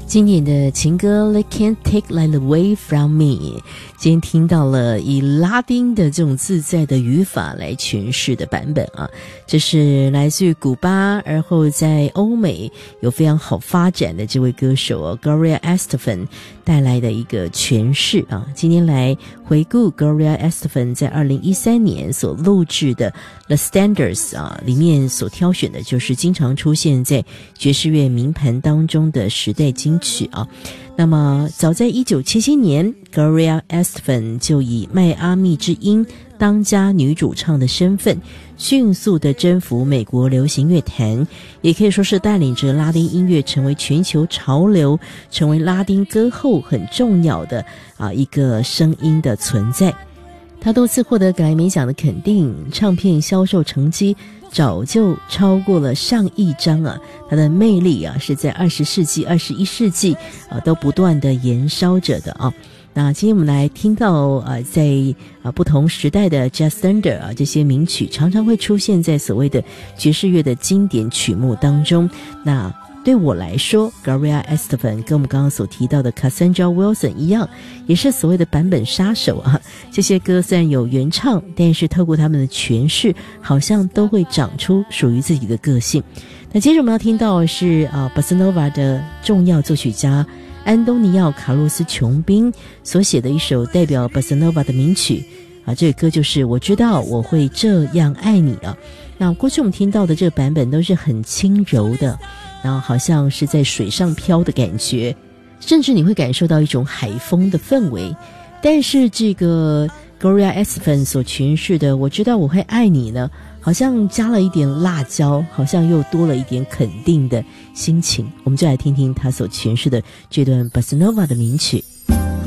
经典的情歌 They Can't Take Light Away From Me， 今天听到了以拉丁的这种自在的语法来诠释的版本啊，这是来自于古巴，而后在欧美有非常好发展的这位歌手Gloria Estefan 带来的一个诠释啊。今天来回顾 Gloria Estefan 在2013年所录制的 The Standards 啊，里面所挑选的就是经常出现在爵士乐名盘当中的时代金曲啊。那么早在1977年 Gloria Estefan 就以迈阿密之音当家女主唱的身份迅速地征服美国流行乐坛，也可以说是带领着拉丁音乐成为全球潮流，成为拉丁歌后很重要的一个声音的存在。他多次获得格莱美奖的肯定，唱片销售成绩早就超过了上亿张啊！他的魅力是在20世纪、21世纪都不断的延烧着的啊。那今天我们来听到在不同时代的 Jazz Standard 这些名曲常常会出现在所谓的爵士乐的经典曲目当中。那对我来说 Gloria Estefan 跟我们刚刚所提到的 Cassandra Wilson 一样，也是所谓的版本杀手啊。这些歌虽然有原唱，但是透过他们的诠释好像都会长出属于自己的个性。那接着我们要听到的是Bossa Nova 的重要作曲家安东尼奥·卡洛斯·琼宾所写的一首代表 Bossa Nova 的名曲这个歌就是我知道我会这样爱你啊。那过去我们听到的这个版本都是很轻柔的，然后好像是在水上漂的感觉，甚至你会感受到一种海风的氛围。但是这个 Gloria Estefan 所诠释的我知道我会爱你呢，好像加了一点辣椒，好像又多了一点肯定的心情。我们就来听听他所诠释的这段 Bossa Nova 的名曲。